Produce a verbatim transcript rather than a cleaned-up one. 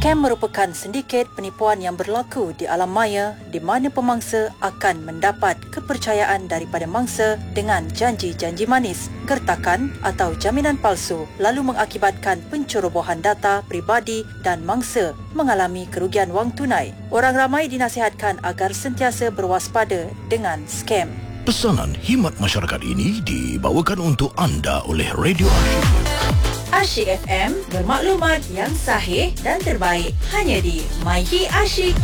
Skam merupakan sindiket penipuan yang berlaku di alam maya di mana pemangsa akan mendapat kepercayaan daripada mangsa dengan janji-janji manis, gertakan atau jaminan palsu lalu mengakibatkan pencerobohan data peribadi dan mangsa mengalami kerugian wang tunai. Orang ramai dinasihatkan agar sentiasa berwaspada dengan skam. Pesanan khidmat masyarakat ini dibawakan untuk anda oleh Radio Asyik. Asyik F M, bermaklumat yang sahih dan terbaik hanya di MyHi Asyik.